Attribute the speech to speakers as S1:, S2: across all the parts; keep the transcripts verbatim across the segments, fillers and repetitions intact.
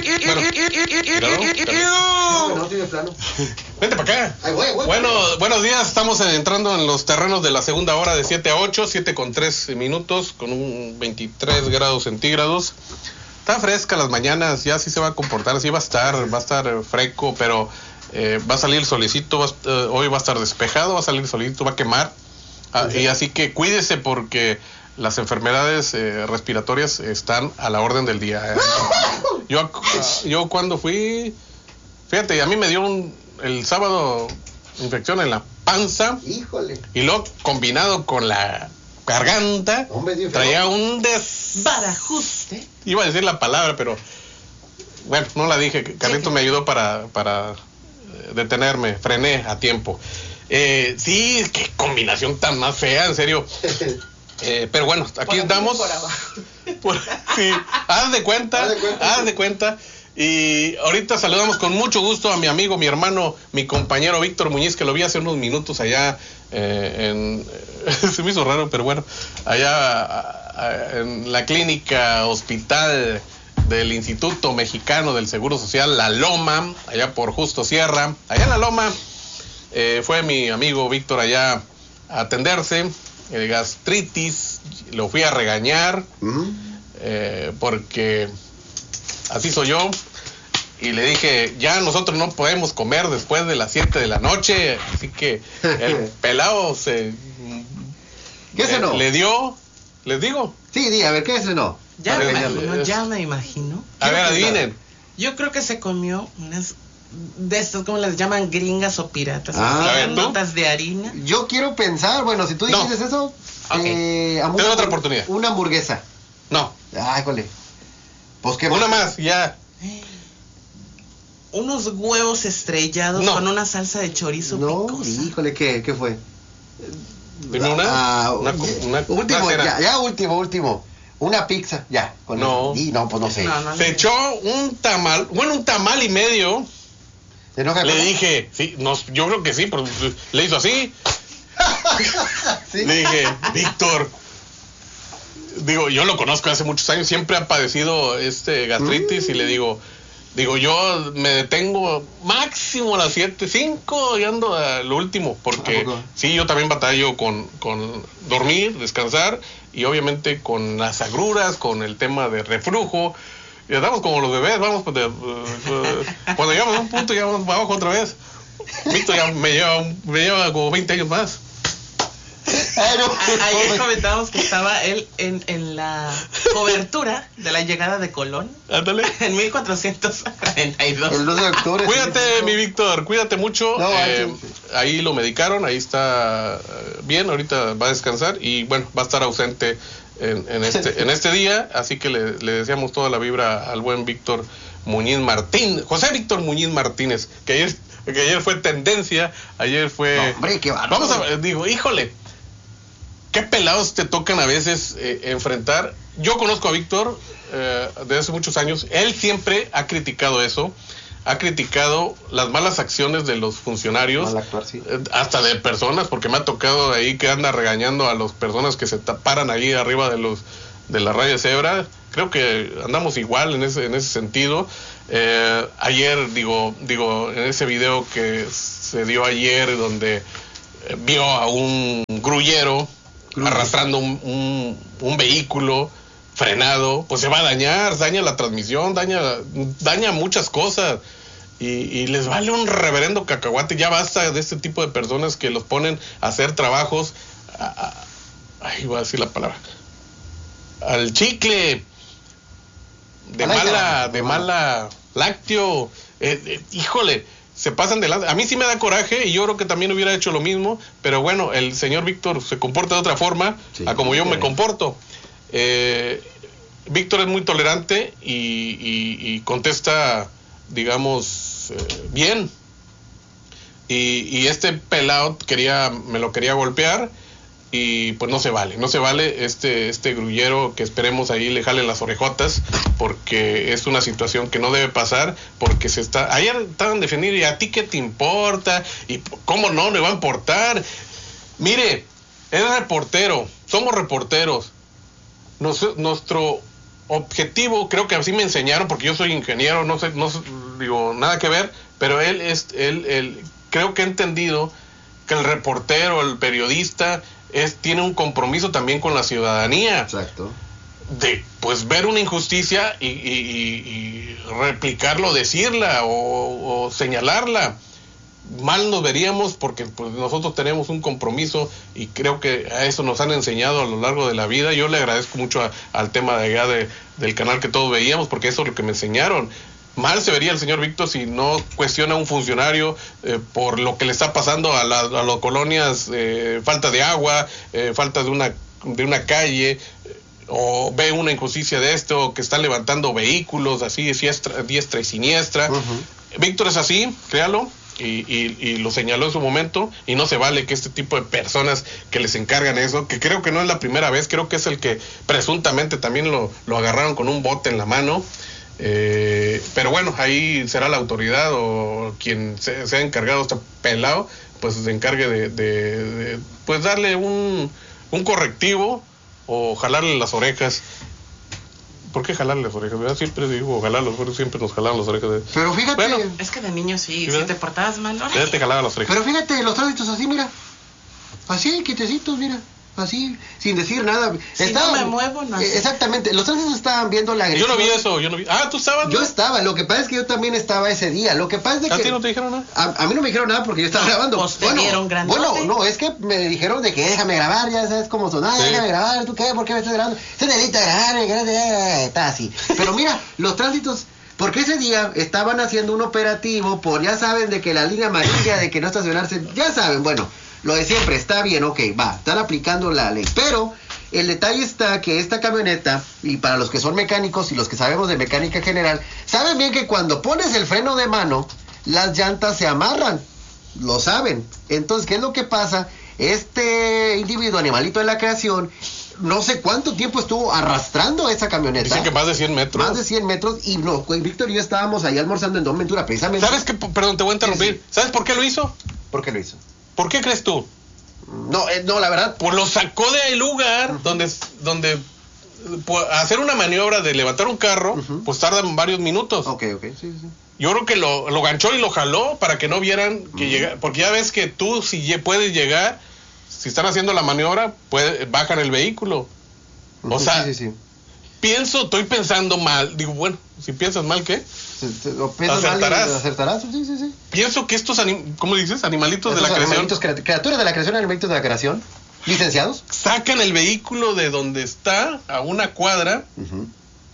S1: No tiene plano.
S2: Vente para acá.
S1: Ay, güey, güey,
S2: bueno,
S1: güey.
S2: buenos días. Estamos entrando en los terrenos de la segunda hora de siete a ocho, siete con tres minutos, con un veintitrés grados centígrados. Está fresca las mañanas, ya sí se va a comportar, sí va a estar, va a estar fresco, pero eh, va a salir el solecito, va, eh, hoy va a estar despejado, va a salir el solecito, va a quemar. Ah, y así que cuídese porque las enfermedades eh, respiratorias están a la orden del día. Eh. Yo, yo cuando fui, fíjate, a mí me dio un, el sábado infección en la panza.
S1: Híjole.
S2: Y luego combinado con la garganta,
S1: Hombre, Dios,
S2: traía un desbarajuste. Iba a decir la palabra, pero bueno, no la dije. Carlito me ayudó para, para detenerme, frené a tiempo. Eh, sí, qué combinación tan más fea, en serio. Eh, pero bueno, aquí estamos. Por abajo. Por, sí, haz de cuenta, haz de cuenta. Haz de cuenta. Y ahorita saludamos con mucho gusto a mi amigo, mi hermano, mi compañero Víctor Muñiz, que lo vi hace unos minutos allá eh, en... se me hizo raro, pero bueno, allá a, a, en la clínica hospital del Instituto Mexicano del Seguro Social, La Loma, allá por Justo Sierra. Allá en La Loma eh, fue mi amigo Víctor allá a atenderse, eh, gastritis, lo fui a regañar, uh-huh. eh, porque... así soy yo, y le dije, ya nosotros no podemos comer después de las siete de la noche, así que el pelado se...
S1: ¿Qué se no?
S2: Le dio, les digo.
S1: Sí, di, a ver, ¿qué se no?
S3: Ya me imagino, ya me imagino.
S2: A ver, adivinen.
S3: Yo creo que se comió unas de estas, ¿cómo les llaman? Gringas o piratas.
S1: Ah,
S3: notas de harina.
S1: Yo quiero pensar, bueno, si tú dices no. eso,
S2: okay.
S1: eh,
S2: Tengo otra oportunidad.
S1: Una hamburguesa.
S2: No.
S1: Ay, ¿cuál es? Pues qué
S2: una más, ya.
S3: Unos huevos estrellados
S2: no.
S3: con una salsa de chorizo
S1: no,
S3: picosa.
S1: Híjole, ¿qué, qué fue?
S2: Dime una,
S1: ah,
S2: una, una.
S1: Último,
S2: una
S1: ya, ya, último, último. Una pizza, ya. Con
S2: no.
S1: Y no, pues no sé.
S3: No, no,
S2: Se
S3: no.
S2: echó un tamal, bueno, un tamal y medio.
S1: ¿Se enoja?
S2: Le dije, sí, no, yo creo que sí, pero le hizo así. ¿Sí? Le dije, Víctor. Digo, yo lo conozco hace muchos años, siempre ha padecido este gastritis mm. y le digo, digo, yo me detengo máximo a las siete, cinco y ando a lo último, porque sí, yo también batallo con, con dormir, descansar y obviamente con las agruras, con el tema de reflujo. Y andamos como los bebés, vamos, de, uh, uh, cuando llegamos a un punto ya vamos para abajo otra vez. Víctor ya me lleva, me lleva como veinte años más.
S3: Ayer comentábamos que estaba él en, en la cobertura de la llegada de Colón.
S2: Ándale.
S3: En mil cuatrocientos cuarenta y dos.
S1: El dos de octubre.
S2: Cuídate, sí, mi Víctor, cuídate mucho. No, eh, sí, sí. Ahí lo medicaron, ahí está bien, ahorita va a descansar y bueno, va a estar ausente en, en, este, en este día, así que le, le deseamos toda la vibra al buen Víctor Muñiz Martín, José Víctor Muñiz Martínez, que ayer, que ayer fue tendencia, ayer fue...
S1: No, hombre, qué bárbaro.
S2: Vamos a, digo, híjole. ¿Qué pelados te tocan a veces eh, enfrentar? Yo conozco a Víctor eh, desde hace muchos años. Él siempre ha criticado eso. Ha criticado las malas acciones de los funcionarios.
S1: Mal actuar, sí.
S2: eh, hasta de personas, porque me ha tocado ahí que anda regañando a las personas que se paran ahí arriba de los de la raya de cebra. Creo que andamos igual en ese, en ese sentido. Eh, ayer, digo, digo, en ese video que se dio ayer, donde eh, vio a un grullero arrastrando un, un, un vehículo frenado, pues se va a dañar, daña la transmisión, daña, daña muchas cosas y, y les vale un reverendo cacahuate. Ya basta de este tipo de personas que los ponen a hacer trabajos a, a, ay, voy a decir la palabra al chicle de mala, de mala lácteo, eh, eh, híjole, se pasan de lanza. A mí sí me da coraje y yo creo que también hubiera hecho lo mismo, pero bueno, el señor Víctor se comporta de otra forma, sí, a como yo me comporto. Eh, Víctor es muy tolerante y, y, y contesta, digamos, eh, bien. Y, y este pelado quería, me lo quería golpear y pues no se vale, no se vale este, este grullero, que esperemos ahí le jale las orejotas, porque es una situación que no debe pasar, porque se está, ayer estaban defendiendo, y a ti qué te importa, y cómo no le va a importar. Mire, es reportero, somos reporteros, Nos, nuestro objetivo, creo que así me enseñaron, porque yo soy ingeniero, no sé, no sé, digo, nada que ver, pero él es, él, él, creo que ha entendido que el reportero, el periodista, es, tiene un compromiso también con la ciudadanía.
S1: Exacto.
S2: De, pues, ver una injusticia y, y, y, y replicarlo, decirla o, o señalarla. Mal nos veríamos porque pues, nosotros tenemos un compromiso y creo que a eso nos han enseñado a lo largo de la vida. Yo le agradezco mucho a, al tema de allá de, del canal que todos veíamos, porque eso es lo que me enseñaron. Mal se vería el señor Víctor si no cuestiona a un funcionario eh, por lo que le está pasando a, la, a las colonias, eh, falta de agua, eh, falta de una, de una calle, eh, o ve una injusticia de esto, que están levantando vehículos así diestra, diestra y siniestra. Uh-huh. Víctor es así, créalo. Y, y, y lo señaló en su momento, y no se vale que este tipo de personas que les encargan eso, que creo que no es la primera vez, creo que es el que presuntamente también lo, lo agarraron con un bote en la mano, eh, pero bueno, ahí será la autoridad o quien se, sea encargado, este pelado, pues se encargue de, de, de pues darle un, un correctivo o jalarle las orejas. ¿Por qué jalarle las orejas? ¿Verdad? Siempre digo jalarlos, siempre nos jalaban las orejas. De...
S1: Pero fíjate...
S3: Bueno, es que de niño sí, ¿sí, si te portabas mal, ¿no?
S2: Ya te jalaban las orejas.
S1: Pero fíjate, los tránsitos así, mira. Así, quietecitos, mira. Así, sin decir nada.
S3: Si Estaba, no me muevo, no.
S1: Eh, exactamente, los tránsitos estaban viendo la agresión.
S2: Yo no vi eso, yo no vi. Ah, ¿tú estabas?
S1: Yo
S2: ¿no?
S1: estaba, lo que pasa es que yo también estaba ese día. Lo que pasa es de
S2: ¿A
S1: que...
S2: ti no te dijeron nada?
S1: A, a mí no me dijeron nada porque yo estaba grabando.
S3: Pues te
S1: bueno,
S3: dieron grandote.
S1: bueno, no, es que me dijeron de que déjame grabar, ya sabes cómo son. Ah, sí. Déjame grabar, ¿tú qué? ¿Por qué me estás grabando? Se necesita grabar, está así. Pero mira, los tránsitos... Porque ese día estaban haciendo un operativo por, ya saben, de que la línea amarilla, de que no estacionarse, ya saben, bueno... Lo de siempre, está bien, ok, va, están aplicando la ley. Pero el detalle está que esta camioneta, y para los que son mecánicos y los que sabemos de mecánica general, saben bien que cuando pones el freno de mano, las llantas se amarran. Lo saben. Entonces, ¿qué es lo que pasa? Este individuo, animalito de la creación, no sé cuánto tiempo estuvo arrastrando esa camioneta.
S2: Dicen que más de cien metros.
S1: Más de cien metros. Y no, Víctor y yo estábamos ahí almorzando en Don Ventura, precisamente.
S2: ¿Sabes qué? Perdón, te voy a interrumpir. Sí. ¿Sabes por qué lo hizo?
S1: ¿Por qué lo hizo?
S2: ¿Por qué crees tú?
S1: No, eh, no, la verdad.
S2: Pues lo sacó del lugar uh-huh. donde, donde pues, hacer una maniobra de levantar un carro, uh-huh. pues tardan varios minutos.
S1: Ok, ok, sí, sí.
S2: Yo creo que lo, lo ganchó y lo jaló para que no vieran que uh-huh. llega, porque ya ves que tú si puedes llegar, si están haciendo la maniobra, puede, bajan el vehículo. Uh-huh. O sea,
S1: sí, sí, sí.
S2: pienso, estoy pensando mal. Digo, bueno, si piensas mal, ¿qué?
S1: Acertarás. Mal, acertarás, sí, sí, sí.
S2: Pienso que estos, anim, ¿cómo dices? Animalitos
S1: estos
S2: de la creación.
S1: Creat- criaturas de la creación, animalitos de la creación, licenciados.
S2: Sacan el vehículo de donde está a una cuadra uh-huh.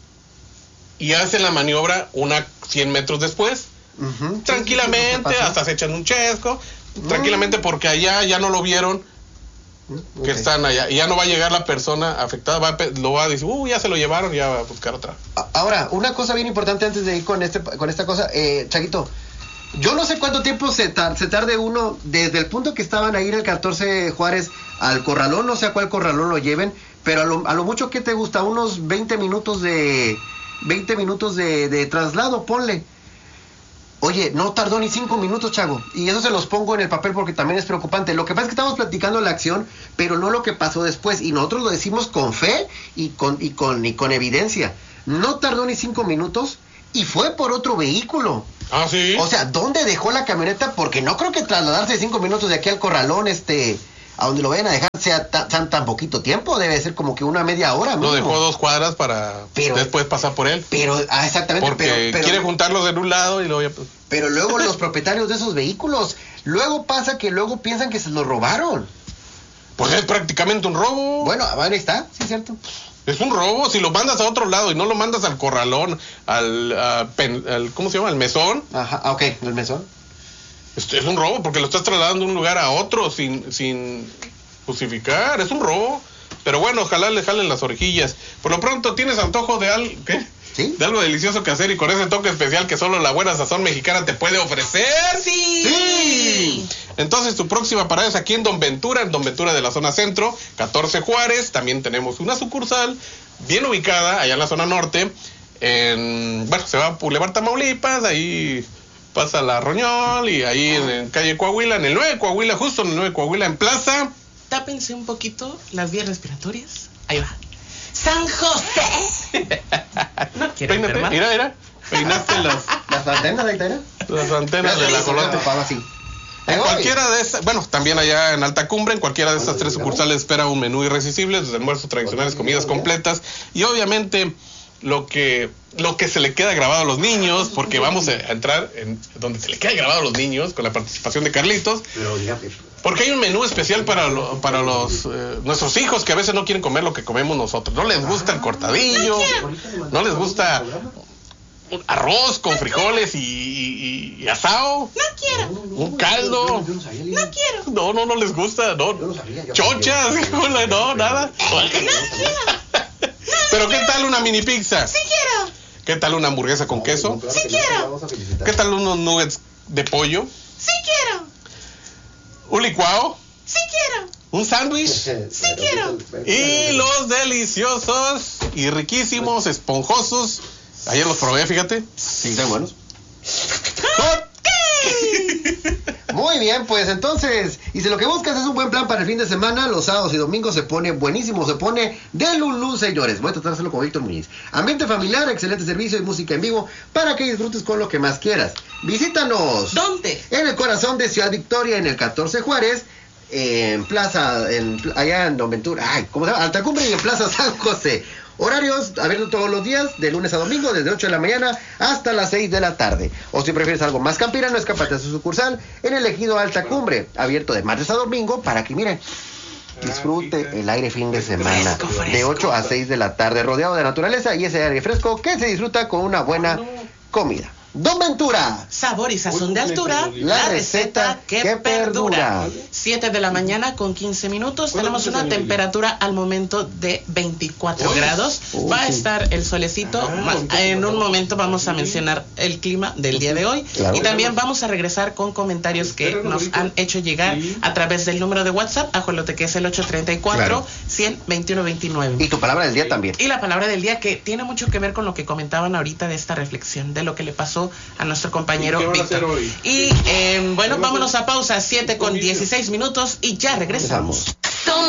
S2: y hacen la maniobra una cien metros después. Uh-huh. Tranquilamente, sí, sí, hasta se echan un chesco. Uh-huh. Tranquilamente, porque allá ya no lo vieron. Que okay. están allá, y ya no va a llegar la persona afectada, va a, lo va a decir, uh, ya se lo llevaron, ya va a buscar otra.
S1: Ahora, una cosa bien importante antes de ir con este con esta cosa, eh, Chaguito, yo no sé cuánto tiempo se, tar, se tarde uno, desde el punto que estaban ahí en el catorce Juárez al corralón, no sé a cuál corralón lo lleven, pero a lo, a lo mucho que te gusta, unos veinte minutos de, veinte minutos de, de traslado, ponle. Oye, no tardó ni cinco minutos, Chago. Y eso se los pongo en el papel porque también es preocupante. Lo que pasa es que estamos platicando la acción, pero no lo que pasó después. Y nosotros lo decimos con fe y con, y con, y con evidencia. No tardó ni cinco minutos y fue por otro vehículo.
S2: Ah, sí.
S1: O sea, ¿dónde dejó la camioneta? Porque no creo que trasladarse cinco minutos de aquí al corralón, este... a donde lo vayan a dejar sea tan, tan, tan poquito tiempo, debe ser como que una media hora.
S2: Lo dejó dos cuadras para pero, después pasar por él.
S1: Pero, ah, exactamente.
S2: Porque
S1: pero, pero,
S2: quiere juntarlos en un lado y luego ya... Pues.
S1: Pero luego los propietarios de esos vehículos, luego pasa que luego piensan que se los robaron.
S2: Pues es prácticamente un robo.
S1: Bueno, ahí está, sí es cierto.
S2: Es un robo, si lo mandas a otro lado y no lo mandas al corralón, al, a, pen, al ¿cómo se llama? Al mesón.
S1: Ajá, ok, el mesón.
S2: Es, es un robo porque lo estás trasladando de un lugar a otro sin, sin justificar, es un robo. Pero bueno, ojalá le jalen las orejillas. Por lo pronto, ¿tienes antojo de algo, qué?
S1: ¿Sí?
S2: De algo delicioso que hacer y con ese toque especial que solo la buena sazón mexicana te puede ofrecer?
S3: ¡Sí!
S2: ¡Sí! Entonces tu próxima parada es aquí en Don Ventura, en Don Ventura de la zona centro, catorce Juárez. También tenemos una sucursal bien ubicada allá en la zona norte. En, bueno, se va a Boulevard Tamaulipas, ahí pasa la Roñol y ahí en, en calle Coahuila, en el nueve Coahuila, justo en el nueve Coahuila, en Plaza.
S3: Tápense un poquito las vías respiratorias. Ahí va. San José. No quiero
S2: Peínate,
S3: enfermar.
S2: mira, mira. Peinaste las,
S1: Las antenas de Italia.
S2: las antenas del ajolote.
S1: Así.
S2: En cualquiera de esas, bueno, también allá en Alta Cumbre, en cualquiera de estas tres sucursales espera un menú irresistible, desde almuerzos tradicionales, comidas completas y obviamente lo que lo que se le queda grabado a los niños, porque vamos a entrar en donde se le queda grabado a los niños con la participación de Carlitos, porque hay un menú especial para lo- para los eh, nuestros hijos que a veces no quieren comer lo que comemos nosotros, no les gusta el cortadillo, no les gusta un arroz con frijoles y, y- y asado,
S3: No quiero.
S2: un caldo.
S3: No quiero.
S2: No, no, no les gusta, no.
S1: Yo no sabía, yo
S2: Chochas, híjole, no, nada. Pero ¿qué tal una mini pizza?
S3: Sí quiero.
S2: ¿Qué tal una hamburguesa con queso?
S3: Sí quiero.
S2: ¿Qué tal unos nuggets de pollo?
S3: Sí quiero.
S2: ¿Un licuado?
S3: Sí quiero.
S2: ¿Un sándwich?
S3: Sí quiero.
S2: Y los deliciosos y riquísimos, esponjosos. Ayer los probé, fíjate.
S1: Sí, están buenos.
S2: Hot.
S1: Muy bien, pues entonces, y si lo que buscas es un buen plan para el fin de semana, los sábados y domingos se pone buenísimo, se pone de lulú, señores. Voy a tratar de hacerlo con Víctor Muñiz. Ambiente familiar, excelente servicio y música en vivo para que disfrutes con lo que más quieras. Visítanos
S3: ¿Dónde?
S1: en el corazón de Ciudad Victoria, en el catorce Juárez, en Plaza, en, allá en Don Ventura, ay, ¿cómo se llama? Alta Cumbre y en Plaza San José. Horarios abiertos todos los días, de lunes a domingo, desde ocho de la mañana hasta las seis de la tarde. O si prefieres algo más campirano, escapate a su sucursal en el ejido Alta Cumbre, abierto de martes a domingo para que, miren, disfrute el aire fin de semana.
S3: Fresco, fresco.
S1: De ocho a seis de la tarde, rodeado de naturaleza y ese aire fresco que se disfruta con una buena comida. Don Ventura.
S3: Sabor y sazón de altura, la receta que perdura. siete de la mañana con quince minutos. Tenemos una temperatura al momento de veinticuatro grados. Va a estar el solecito. Ma- En un momento vamos a mencionar el clima del día de hoy.
S1: Claro.
S3: Y también vamos a regresar con comentarios que nos han hecho llegar a través del número de WhatsApp, ajolote, que es el ocho tres cuatro,
S1: Claro.
S3: cien, veintiuno veintinueve.
S1: Y tu palabra del día también.
S3: Y la palabra del día que tiene mucho que ver con lo que comentaban ahorita de esta reflexión, de lo que le pasó a nuestro compañero
S2: ¿Qué van a
S3: Víctor.
S2: hacer hoy?
S3: Y eh, bueno, vámonos a pausa, siete con dieciséis minutos y ya regresamos.
S1: Empezamos.